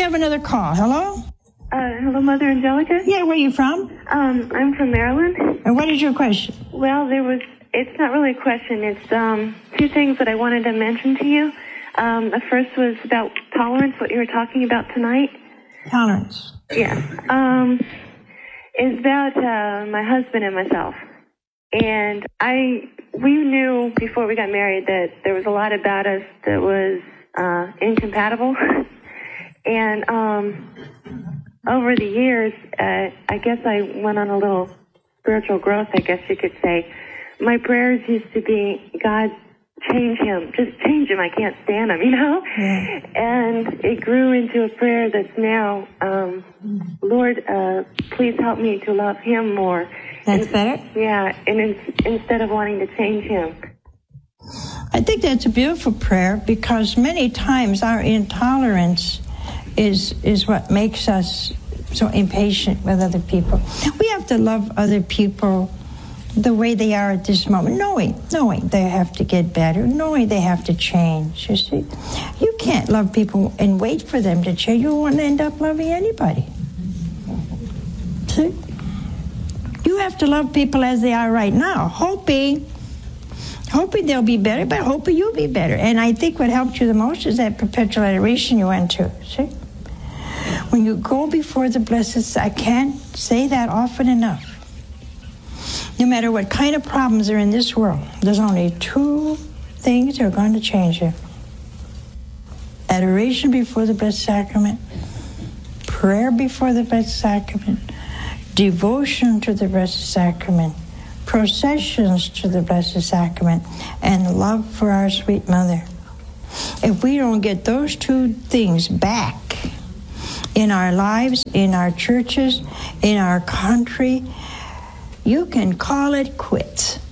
have another call. Hello? Hello, Mother Angelica? Yeah, where are you from? I'm from Maryland. And what is your question? Well, it's not really a question. It's two things that I wanted to mention to you. The first was about tolerance, what you were talking about tonight. Tolerance. Yeah. It's about my husband and myself. And we knew before we got married that there was a lot about us that was incompatible. And over the years, I guess I went on a little spiritual growth, I guess you could say. My prayers used to be, God, change him. Just change him. I can't stand him, Yeah. And it grew into a prayer that's now, Lord, please help me to love him more. That's better? Yeah, and instead of wanting to change him. I think that's a beautiful prayer because many times our intolerance is what makes us so impatient with other people. We have to love other people the way they are at this moment, knowing they have to get better, knowing they have to change, you see. You can't love people and wait for them to change. You won't end up loving anybody. See? You have to love people as they are right now, hoping they'll be better, but hoping you'll be better. And I think what helped you the most is that perpetual adoration you went to, see? When you go before the blessed, I can't say that often enough. No matter what kind of problems are in this world, there's only two things that are going to change you. Adoration before the Blessed Sacrament, prayer before the Blessed Sacrament, devotion to the Blessed Sacrament, processions to the Blessed Sacrament, and love for our sweet Mother. If we don't get those two things back in our lives, in our churches, in our country, you can call it quits.